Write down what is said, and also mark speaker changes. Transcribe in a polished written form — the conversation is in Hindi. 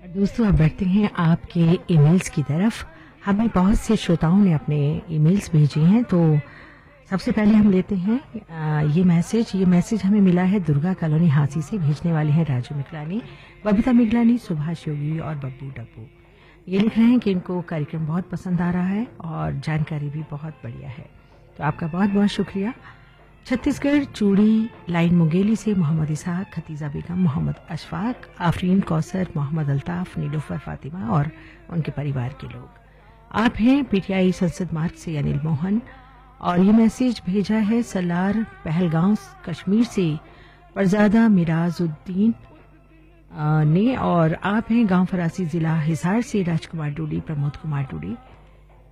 Speaker 1: दोस्तों, अब बढ़ते हैं आपके ईमेल्स की तरफ। हमें बहुत से श्रोताओं ने अपने ईमेल्स भेजे हैं, तो सबसे पहले हम लेते हैं ये मैसेज हमें मिला है दुर्गा कॉलोनी हांसी से। भेजने वाले हैं राजू मिगलानी, बबीता मिगलानी, सुभाष योगी और बब्बू डब्बू। ये लिख रहे हैं कि इनको कार्यक्रम बहुत पसंद आ रहा है और जानकारी भी बहुत बढ़िया है, तो आपका बहुत बहुत शुक्रिया। छत्तीसगढ़ चूड़ी लाइन मुंगेली से मोहम्मद इसहाक, खतीजा बेगम, मोहम्मद अशफाक, आफरीन कौसर, मोहम्मद अल्ताफ, नीलूफर फातिमा और उनके परिवार के लोग। आप हैं पीटीआई संसद मार्ग से अनिल मोहन, और ये मैसेज भेजा है सलार पहलगांव कश्मीर से परजादा मिराजुद्दीन ने। और आप हैं गांव फरासी जिला हिसार से राजकुमार डूडी, प्रमोद कुमार डूडी,